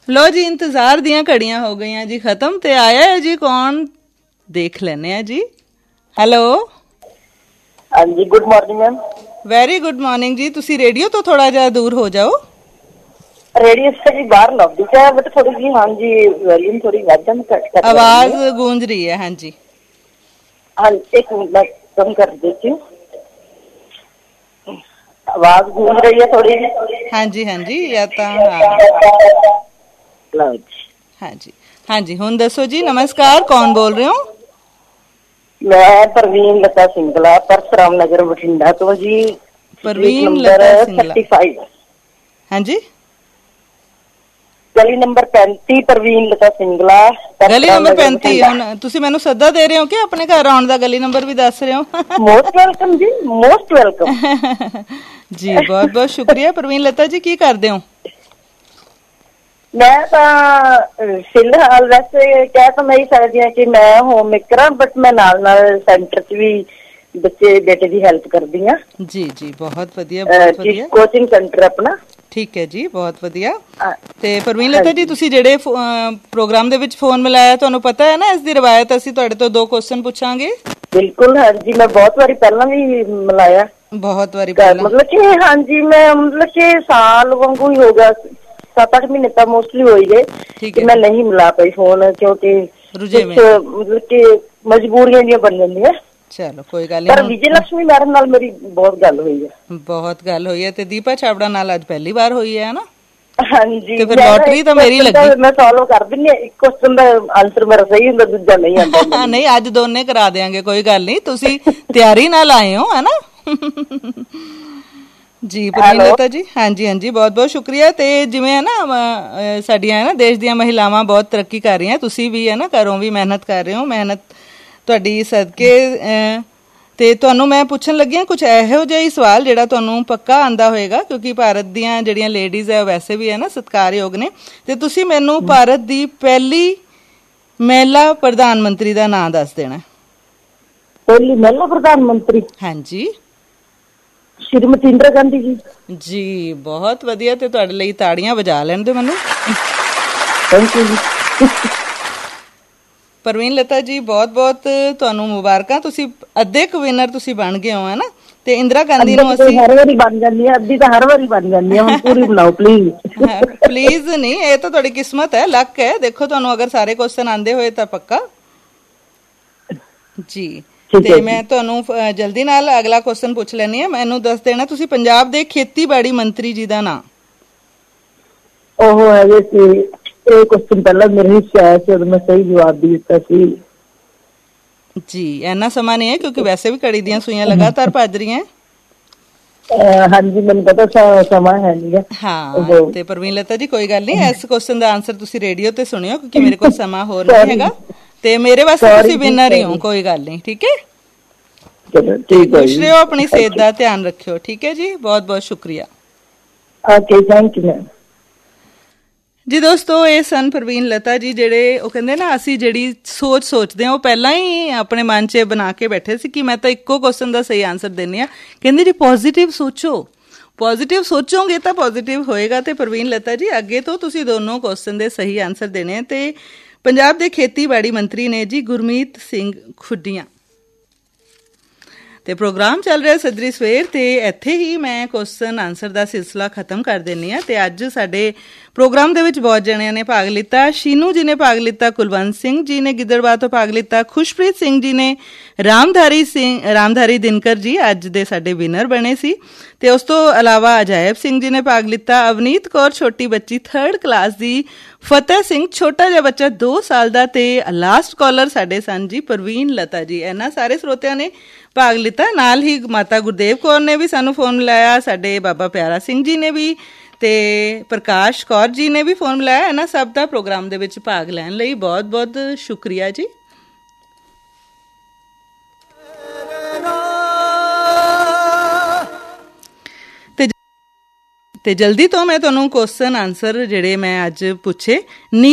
लो जी, इंतजार दियां घड़ियां हो गई जी खत्म ते आया है जी कौन, देख लेने हैं जी। हेलो, हाँ जी, good morning ma'am. Very good morning जी। तुसी रेडियो तो थोड़ा जा दूर हो जाओ। रेडियो से जी बाहर लॉबी च है, बट थोड़ी जी हाँ जी वॉल्यूम थोड़ी वादम कट कर रही आवाज है। गूंज रही है। हाँ जी, हाँ, एक मिनट मैं कम कर देती हूँ। आवाज गूंज रही है थोड़ी जी। हाँ जी, हाँ जी, या तो हाँ, लो जी। हाँ जी, हाँ जी। हुण दसो जी, नमस्कार, कौन बोल रहे हो? मैं प्रवीण लता सिंगला, परसराम नगर बठिंडा तो जी। स्ट्रीट परवीन नंबर लता सिंगला। 35, हाँ जी, गली नंबर 35, प्रवीण लता सिंगला, गली परसराम नंबर नगर 35। बठिंडा। हुण तुसी मैनू सद्दा दे रहे हो कि अपने घर आउण दा गली नंबर भी दस रहे हो? मोस्ट वेलकम जी, मोस्ट वेलकम। जी, बहुत बहुत शुक्रिया। प्रवीण लता जी, की करदे हो? मैं फिलहाल वैसे कह तो नहीं सकती हाँ कि मैं होम मेकर हाँ, बट मैं नाल सेंटर च भी बच्चे बेटे की हेल्प करदी हाँ। जी जी, बहुत वधिया, बहुत वधिया। कोचिंग सेंटर अपना। ठीक है जी, बहुत ਵਧੀਆ। हाँ ਤੇ ਪ੍ਰਵੀਨ ਲਤਾ ਜੀ, ਤੁਸੀਂ ਜਿਹੜੇ ਪ੍ਰੋਗਰਾਮ ਦੇ ਵਿੱਚ ਫੋਨ ਮਿਲਾਇਆ, ਤੁਹਾਨੂੰ ਪਤਾ ਹੈ ਨਾ ਇਸ ਦੀ ਰਵਾਇਤ, ਅਸੀਂ ਤੁਹਾਡੇ ਤੋਂ 2 ਕੁਐਸਚਨ ਪੁੱਛਾਂਗੇ। बिल्कुल हाँ जी, मैं बहुत बारी पहला भी मिलाया। बहुत ਵਾਰੀ ਪਹਿਲਾਂ। मतलब कि हाँ जी, मैं मतलब कि साल वांगू ही हो गया, 7-8 महीने तक मोस्टली हो ही गए ठीक कि है, मैं नहीं मिला पाई फोन, क्योंकि रुझे कुछ में। मतलब कि मजबूरियां जी बन जाती है। ਚਲੋ ਕੋਈ ਗੱਲ पर ਨਹੀਂ। विजय लक्ष्मी मैडम नाल मेरी बहुत गल हुई है। ਬਹੁਤ ਗੱਲ ਹੋਈ ਹੈ ਤੇ ਦੀਪਾ ਛਾਬੜਾ ਨਾਲ ਅੱਜ ਪਹਿਲੀ ਵਾਰ ਹੋਈ ਹੈ ਨਾ। हाँ जी, ਤੇ ਫਿਰ ਲੋਟਰੀ ਤਾਂ ਮੇਰੀ ਲੱਗੀ। मैं सॉल्व कर दिंदी, एक क्वेश्चन ਦਾ ਆਨਸਰ ਮੇਰਾ ਸਹੀ ਹੁੰਦਾ, ਦੂਜਾ ਨਹੀਂ ਆਉਂਦਾ ਮੈਨੂੰ। ਨਹੀਂ, ਅੱਜ ਦੋਨੇ ਕਰਾ ਦੇਾਂਗੇ, ਕੋਈ ਗੱਲ ਨਹੀਂ। ਤੁਸੀਂ ਤਿਆਰੀ ਨਾਲ ਆਏ ਹੋ ਹੈ ਨਾ। ਜੀ ਪ੍ਰਵੀਨ ਲਤਾ ਜੀ, ਹਾਂਜੀ ਹਾਂਜੀ, ਬਹੁਤ ਬਹੁਤ ਸ਼ੁਕਰੀਆ। ਤੇ ਜਿਵੇਂ ਹੈ ਨਾ ਸਾਡੀਆਂ ਹੈ ਨਾ ਦੇਸ਼ ਦੀਆਂ ਮਹਿਲਾਵਾਂ ਬਹੁਤ ਤਰੱਕੀ ਕਰ ਰਹੀਆਂ, ਤੁਸੀਂ ਵੀ ਹੈ ਨਾ ਘਰੋਂ ਵੀ ਮਿਹਨਤ ਕਰ ਰਹੇ ਹੋ, ਮਿਹਨਤ ਤੁਹਾਡੀ ਸਦਕੇ। ਤੇ ਤੁਹਾਨੂੰ ਮੈਂ ਪੁੱਛਣ ਲੱਗੀ ਹਾਂ ਕੁਝ ਇਹੋ ਜਿਹਾ ਹੀ ਸਵਾਲ ਜਿਹੜਾ ਤੁਹਾਨੂੰ ਪੱਕਾ ਆਂਦਾ ਹੋਏਗਾ, ਕਿਉਂਕਿ ਭਾਰਤ ਦੀਆਂ ਜਿਹੜੀਆਂ ਲੇਡੀਜ਼ ਹੈ ਵੈਸੇ ਵੀ ਹੈ ਨਾ ਸਤਿਕਾਰਯੋਗ ਨੇ। ਤੇ ਤੁਸੀਂ ਮੈਨੂੰ ਭਾਰਤ ਦੀ ਪਹਿਲੀ ਮਹਿਲਾ ਪ੍ਰਧਾਨ ਮੰਤਰੀ ਦਾ ਨਾਂ ਦੱਸ ਦੇਣਾ। ਪਹਿਲੀ ਮਹਿਲਾ ਪ੍ਰਧਾਨ ਮੰਤਰੀ? ਹਾਂਜੀ, ਸ਼੍ਰੀਮਤੀ ਇੰਦਰਾ ਗਾਂਧੀ ਜੀ। ਜੀ ਬਹੁਤ ਵਧੀਆ। ਤੇ ਤੁਹਾਡੇ ਲਈ ਤਾੜੀਆਂ ਵਜਾ ਲੈਣ ਦਿਓ ਮੈਨੂੰ। ਥੈਂਕ ਯੂ ਜੀ। ਪ੍ਰਵੀਨ ਲਤਾ ਜੀ, ਬਹੁਤ ਬਹੁਤ ਤੁਹਾਨੂੰ ਮੁਬਾਰਕਾਂ। ਤੁਸੀਂ ਅੱਧੇ ਕੁ ਵਿਨਰ ਤੁਸੀਂ ਬਣ ਗਏ ਹੋ ਹੈ ਨਾ। ਤੇ ਇੰਦਰਾ ਗਾਂਧੀ ਨੂੰ ਅਸੀਂ ਹਰ ਵਾਰੀ ਬਣ ਜਾਂਦੀ ਹੈ, ਅੱਧੀ ਤਾਂ ਹਰ ਵਾਰੀ ਬਣ ਜਾਂਦੀ ਹੈ, ਹੁਣ ਪੂਰੀ ਬਣਾਓ ਪਲੀਜ਼। ਪਲੀਜ਼ ਨਹੀਂ, ਇਹ ਤਾਂ ਤੁਹਾਡੀ ਕਿਸਮਤ ਹੈ, ਲੱਕ ਹੈ। ਦੇਖੋ ਤੁਹਾਨੂੰ ਅਗਰ ਸਾਰੇ ਕੁਐਸਚਨ ਆਂਦੇ ਹੋਏ ਤਾਂ ਪੱਕਾ ਜੀ। ਤੇ ਮੈਂ ਤੁਹਾਨੂੰ ਜਲਦੀ ਨਾਲ ਅਗਲਾ ਕੁਐਸਚਨ ਪੁੱਛ ਲੈਣੀ ਹੈ। ਮੈਨੂੰ ਦੱਸ ਦੇਣਾ ਤੁਸੀਂ ਪੰਜਾਬ ਦੇ ਖੇਤੀਬਾੜੀ ਮੰਤਰੀ ਜੀ ਦਾ ਨਾਂ। ਉਹ ਹੈਗੇ ਸੀ, ਇਹ ਕੁਐਸਚਨ ਪਹਿਲਾਂ ਮੇਰੇ ਹਿੱਸੇ ਆਇਆ ਸੀ, ਉਦੋਂ ਮੈਂ ਸਹੀ ਜਵਾਬ ਦੇ ਦਿੱਤਾ ਸੀ ਜੀ। ਇੰਨਾ ਸਮਾਂ ਨਹੀਂ ਹੈ ਕਿਉਂਕਿ ਵੈਸੇ ਵੀ ਕੜੀ ਦੀਆਂ ਸੂਈਆਂ ਲਗਾਤਾਰ ਭੱਜ ਰਹੀਆਂ। ਹਾਂਜੀ, ਮੈਨੂੰ ਪਤਾ ਸਮਾਂ ਹੈ ਨਹੀਂ। ਹਾਂ ਤੇ ਪ੍ਰਵੀਨ ਲਤਾ ਜੀ, ਕੋਈ ਗੱਲ ਨਹੀਂ, ਇਸ ਕੁਐਸਚਨ ਦਾ ਆਨਸਰ ਤੁਸੀਂ ਰੇਡੀਓ ਤੇ ਸੁਣਿਓ, ਕਿਉਂਕਿ ਮੇਰੇ ਕੋਲ ਸਮਾਂ ਹੋਰ ਨਹੀਂ ਹੈਗਾ। ਤੇ ਮੇਰੇ ਵਾਸਤੇ ਤੁਸੀਂ ਵਿਨਰ ਹੀ ਹੋ, ਕੋਈ ਗੱਲ ਨਹੀਂ। ਠੀਕ ਹੈ, ਖੁਸ਼ ਰਹੋ, ਆਪਣੀ ਸਿਹਤ ਦਾ ਧਿਆਨ ਰੱਖਿਓ। ਠੀਕ ਹੈ ਜੀ, ਬਹੁਤ ਬਹੁਤ ਸ਼ੁਕਰੀਆ। Okay, thank you ma'am. ਜੀ ਦੋਸਤੋ, ਇਹ ਸਨ ਪ੍ਰਵੀਨ ਲਤਾ ਜੀ, ਜਿਹੜੇ ਉਹ ਕਹਿੰਦੇ ਨਾ ਅਸੀਂ ਜਿਹੜੀ ਸੋਚਦੇ ਹਾਂ ਉਹ ਪਹਿਲਾਂ ਹੀ ਆਪਣੇ ਮਨ 'ਚ ਬਣਾ ਕੇ ਬੈਠੇ ਸੀ ਕਿ ਮੈਂ ਤਾਂ ਇੱਕੋ ਕੁਐਸਚਨ ਦਾ ਸਹੀ ਆਨਸਰ ਦਿੰਦੀ ਹਾਂ। ਕਹਿੰਦੇ ਜੀ ਪੋਜ਼ੀਟਿਵ ਸੋਚੋ, ਪੋਜ਼ੀਟਿਵ ਸੋਚੋਗੇ ਤਾਂ ਪੋਜ਼ੀਟਿਵ ਹੋਏਗਾ। ਤੇ ਪ੍ਰਵੀਨ ਲਤਾ ਜੀ, ਅੱਗੇ ਤੋਂ ਤੁਸੀਂ ਦੋਨੋਂ ਕੁਐਸਚਨ ਦੇ ਸਹੀ ਆਨਸਰ ਦੇਣੇ। ਤੇ ਪੰਜਾਬ ਦੇ ਖੇਤੀਬਾੜੀ ਮੰਤਰੀ ਨੇ ਜੀ ਗੁਰਮੀਤ ਸਿੰਘ ਖੁੱਡੀਆਂ। ਤੇ ਪ੍ਰੋਗਰਾਮ ਚੱਲ ਰਿਹਾ ਸੱਜਰੀ ਸਵੇਰ, ਤੇ ਇੱਥੇ ਹੀ ਮੈਂ ਕੁਐਸਚਨ ਆਨਸਰ ਦਾ ਸਿਲਸਿਲਾ ਖਤਮ ਕਰ ਦਿੰਦੀ ਹਾਂ। ਤੇ ਅੱਜ ਸਾਡੇ ਪ੍ਰੋਗਰਾਮ ਦੇ ਵਿੱਚ ਬਹੁਤ ਜਣਿਆਂ ਨੇ ਭਾਗ ਲਿੱਤਾ। ਸ਼ੀਨੂ ਜੀ ਨੇ ਭਾਗ ਲਿੱਤਾ, ਕੁਲਵੰਤ ਸਿੰਘ ਜੀ ਨੇ ਗਿੱਦੜਬਾਹ ਤੋਂ ਭਾਗ ਲਿੱਤਾ, ਖੁਸ਼ਪ੍ਰੀਤ ਸਿੰਘ ਜੀ ਨੇ, ਰਾਮਧਾਰੀ ਦਿਨਕਰ ਜੀ ਅੱਜ ਦੇ ਸਾਡੇ ਵਿਨਰ ਬਣੇ ਸੀ। ਤੇ ਉਸ ਤੋਂ ਇਲਾਵਾ ਅਜਾਇਬ ਸਿੰਘ ਜੀ ਨੇ ਭਾਗ ਲਿੱਤਾ, ਅਵਨੀਤ ਕੌਰ ਛੋਟੀ ਬੱਚੀ 3rd ਕਲਾਸ ਦੀ, ਫਤਿਹ ਸਿੰਘ ਛੋਟਾ ਜਿਹਾ ਬੱਚਾ 2 ਸਾਲ ਦਾ, ਤੇ ਲਾਸਟ ਕਾਲਰ ਸਾਡੇ ਸਨ ਜੀ ਪ੍ਰਵੀਨ ਲਤਾ ਜੀ। ਇਹਨਾਂ ਸਾਰੇ ਸਰੋਤਿਆਂ ਨੇ ਭਾਗ ਲਿੱਤਾ। ਨਾਲ ਹੀ ਮਾਤਾ ਗੁਰਦੇਵ ਕੌਰ ਨੇ ਵੀ ਸਾਨੂੰ ਫੋਨ ਮਿਲਾਇਆ, ਸਾਡੇ ਬਾਬਾ ਪਿਆਰਾ ਸਿੰਘ ਜੀ ਨੇ ਵੀ, ਤੇ ਪ੍ਰਕਾਸ਼ ਕੌਰ ਜੀ ਨੇ ਵੀ ਫੋਨ ਮਿਲਾਇਆ। ਇਹਨਾਂ ਸਭ ਦਾ ਪ੍ਰੋਗਰਾਮ ਦੇ ਵਿੱਚ ਭਾਗ ਲੈਣ ਲਈ ਬਹੁਤ ਬਹੁਤ ਸ਼ੁਕਰੀਆ ਜੀ। ਤੇ ਜਲਦੀ ਤੋਂ ਮੈਂ ਤੁਹਾਨੂੰ ਕੁਐਸਚਨ ਆਨਸਰ ਜਿਹੜੇ ਮੈਂ ਅੱਜ ਪੁੱਛੇ